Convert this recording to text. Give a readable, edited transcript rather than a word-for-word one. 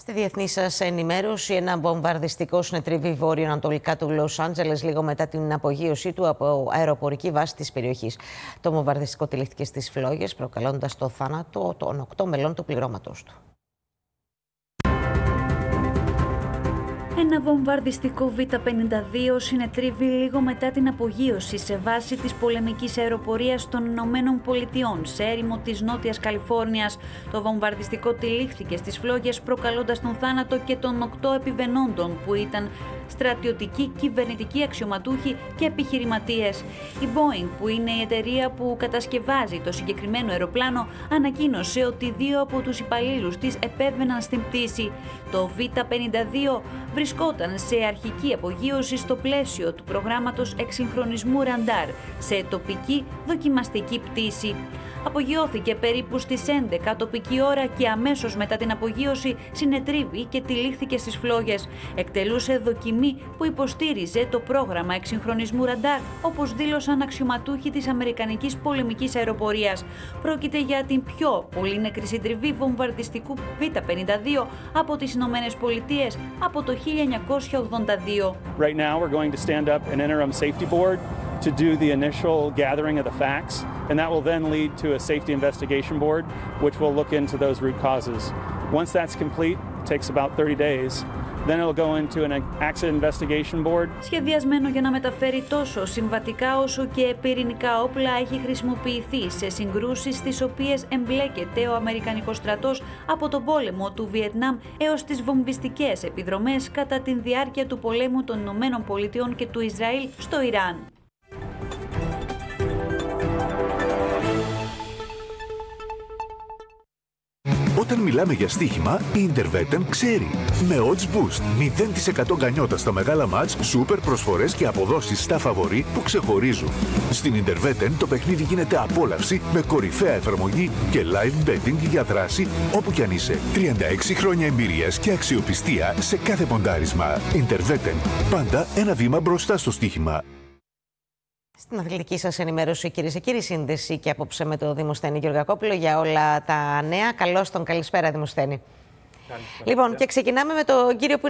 Στη διεθνή σας ενημέρωση, ένα βομβαρδιστικό συνετρίβει βόρειο-ανατολικά του Λος Άντζελες λίγο μετά την απογείωσή του από αεροπορική βάση της περιοχής. Το βομβαρδιστικό τυλίχθηκε στις φλόγες, προκαλώντας το θάνατο των 8 μελών του πληρώματος του. Ένα βομβαρδιστικό Β-52 συνετρίβει λίγο μετά την απογείωση σε βάση της πολεμικής αεροπορίας των Ηνωμένων Πολιτειών σε έρημο της Νότιας Καλιφόρνιας. Το βομβαρδιστικό τυλίχθηκε στις φλόγες, προκαλώντας τον θάνατο και των 8 επιβενόντων που ήταν στρατιωτικοί, κυβερνητικοί αξιωματούχοι και επιχειρηματίες. Η Boeing, που είναι η εταιρεία που κατασκευάζει το συγκεκριμένο αεροπλάνο, ανακοίνωσε ότι 2 από τους υπαλλήλους της επέβαιναν στην πτήση. Το Β-52 βρισκόταν σε αρχική απογείωση στο πλαίσιο του προγράμματος εξυγχρονισμού ραντάρ σε τοπική δοκιμαστική πτήση. Απογειώθηκε περίπου στις 11 τοπική ώρα και αμέσως μετά την απογείωση συνετρίβη και τυλίχθηκε στις φλόγες. Εκτελούσε δοκιμή που υποστήριζε το πρόγραμμα εξυγχρονισμού ραντάρ, όπως δήλωσαν αξιωματούχοι της Αμερικανικής πολεμικής αεροπορίας. Πρόκειται για την πιο πολύ νεκρή συντριβή βομβαρδιστικού Β-52 από τις Ηνωμένες Πολιτείες από το 1982. Right now we're going to stand up an interim safety board to do the initial gathering of the facts, and that will then lead to a safety investigation board, which will look into those root causes. Once that's complete, it takes about 30 days, then it'll go into an accident investigation board. Σχεδιασμένο για να μεταφέρει τόσο συμβατικά όσο και πυρηνικά όπλα, έχει χρησιμοποιηθεί σε συγκρούσεις στις οποίες εμπλέκεται ο Αμερικανικός στρατός από τον πόλεμο του Βιετνάμ έως τις βομβιστικές επιδρομές κατά τη διάρκεια του πολέμου των Ηνωμένων Πολιτειών και του Ισραήλ στο Ιράν. Όταν μιλάμε για στοίχημα, η Interveten ξέρει. Με odds boost, 0% γκανιότα στα μεγάλα μάτς, σούπερ προσφορές και αποδόσεις στα φαβορί που ξεχωρίζουν. Στην Interveten το παιχνίδι γίνεται απόλαυση με κορυφαία εφαρμογή και live betting για δράση όπου κι αν είσαι. 36 χρόνια εμπειρίας και αξιοπιστία σε κάθε ποντάρισμα. Interveten, πάντα ένα βήμα μπροστά στο στοίχημα. Στην αθλητική σας ενημέρωση, κυρίες και κύριοι, σύνδεση και απόψε με το Δημοσθένη Γεωργακόπουλο για όλα τα νέα. Καλώς τον, καλησπέρα Δημοσθένη. Λοιπόν, και ξεκινάμε με τον κύριο που είναι